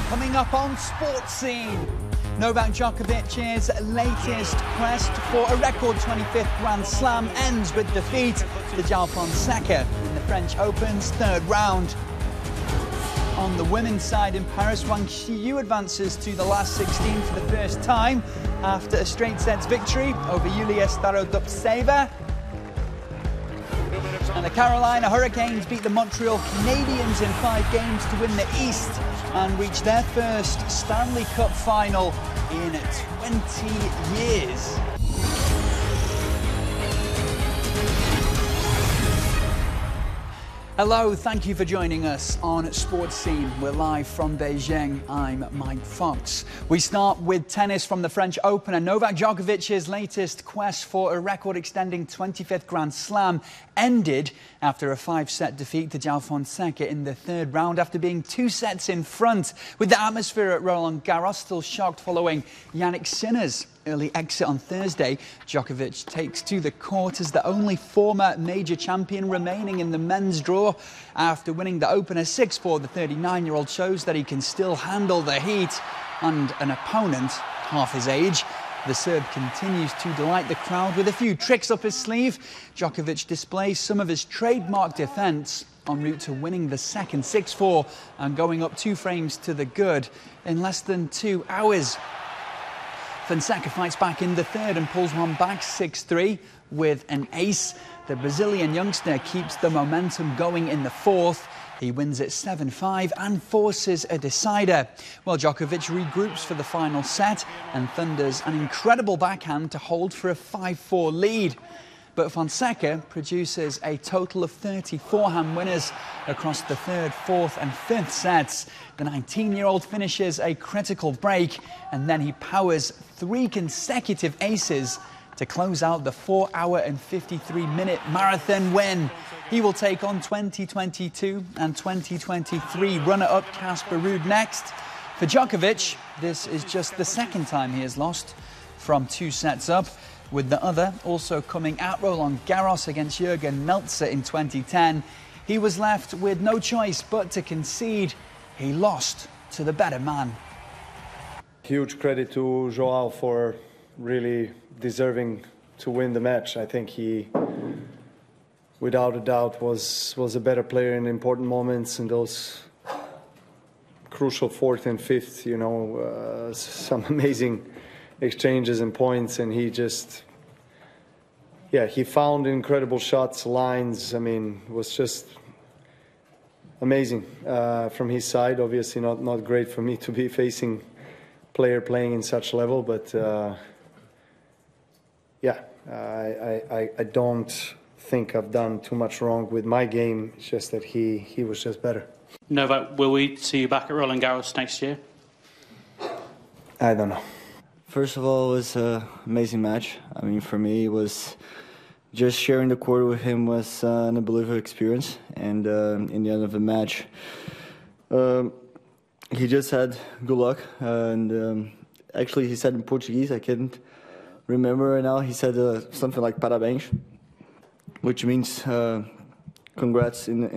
Coming up on Sports Scene, Novak Djokovic's latest quest for a record 25th Grand Slam ends with defeat to João Fonseca in the French Open's third round. On the women's side in Paris, Wang Xiyu advances to the last 16 for the first time after a straight sets victory over Yulia Starodubtseva. And the Carolina Hurricanes beat the Montreal Canadiens in 5 games to win the East and reach their first Stanley Cup final in 20 years. Hello, thank you for joining us on Sports Scene. We're live from Beijing. I'm Mike Fox. We start with tennis from the French Open, and Novak Djokovic's latest quest for a record-extending 25th Grand Slam ended after a 5-set defeat to João Fonseca in the third round after being 2 sets in front. With the atmosphere at Roland Garros still shocked following Jannik Sinner's early exit on Thursday, Djokovic takes to the court as the only former major champion remaining in the men's draw. After winning the opener 6-4, the 39-year-old shows that he can still handle the heat and an opponent half his age. The Serb continues to delight the crowd with a few tricks up his sleeve. Djokovic displays some of his trademark defence en route to winning the second 6-4 and going up 2 frames to the good in less than 2 hours. Fonseca fights back in the third and pulls one back 6-3 with an ace. The Brazilian youngster keeps the momentum going in the fourth. He wins it 7-5 and forces a decider. Well, Djokovic regroups for the final set and thunders an incredible backhand to hold for a 5-4 lead. But Fonseca produces a total of 30 forehand winners across the third, fourth and fifth sets. The 19-year-old finishes a critical break and then he powers 3 consecutive aces to close out the 4-hour and 53-minute marathon win. He will take on 2022 and 2023 runner-up Casper Ruud next. For Djokovic, this is just the second time he has lost from 2 sets up, with the other also coming at Roland Garros against Jurgen Meltzer in 2010. He was left with no choice but to concede. He lost to the better man. Huge credit to Joao for really deserving to win the match. I think he, without a doubt, was a better player in important moments, in those crucial fourth and fifth, some amazing exchanges and points, and he just, he found incredible shots, lines. I mean, it was just amazing from his side. Obviously not great for me to be facing player playing in such level, but I don't think I've done too much wrong with my game. It's just that he was just better. Novak, will we see you back at Roland Garros next year? I don't know. First of all, it was an amazing match. I mean, for me, it was just sharing the court with him was an unbelievable experience. And in the end of the match, he just had good luck. And actually, he said in Portuguese, I can't remember right now, he said something like parabéns, which means congrats in